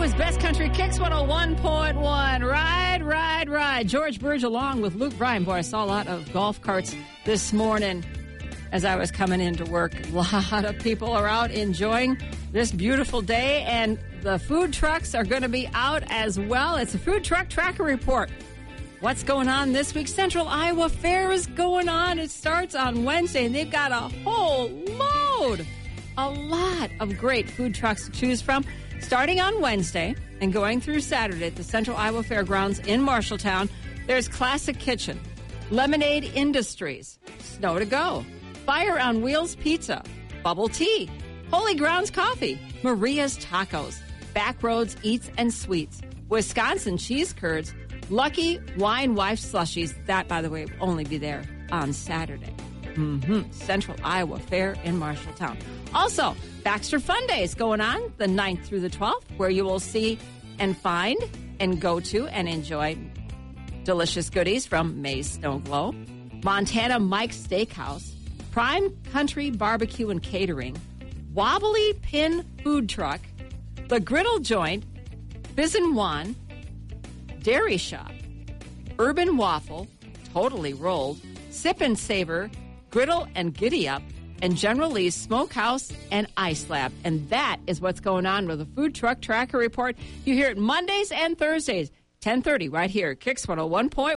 is Best Country Kicks 101.1. Ride. George Burge along with Luke Bryan. Boy, I saw a lot of golf carts this morning as I was coming into work. A lot of people are out enjoying this beautiful day, and the food trucks are going to be out as well. It's a Food Truck Tracker Report. What's going on this week? Central Iowa Fair is going on. It starts on Wednesday, and they've got a whole load, a lot of great food trucks to choose from. Starting on Wednesday and going through Saturday at the Central Iowa Fairgrounds in Marshalltown, there's Classic Kitchen, Lemonade Industries, Snow to Go, Fire on Wheels Pizza, Bubble Tea, Holy Grounds Coffee, Maria's Tacos, Backroads Eats and Sweets, Wisconsin Cheese Curds, Lucky Wine Wife Slushies. That, by the way, will only be there on Saturday. Central Iowa Fair in Marshalltown. Also, Baxter Fun Days going on the 9th through the 12th, where you will see and find and go to and enjoy delicious goodies from May's Snow Glow, Montana Mike's Steakhouse, Prime Country Barbecue and Catering, Wobbly Pin Food Truck, The Griddle Joint, Bizen Juan, Dairy Shop, Urban Waffle, Totally Rolled, Sip and Savor, Griddle and Giddy Up, and General Lee's Smokehouse and Ice Lab. And that is what's going on with the Food Truck Tracker Report. You hear it Mondays and Thursdays, 10:30, right here at Kicks 101.1.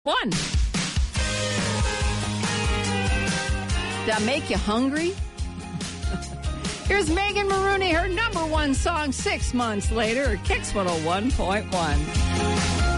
Did that make you hungry? Here's Megan Maroney, her number one song 6 months later at Kicks 101.1.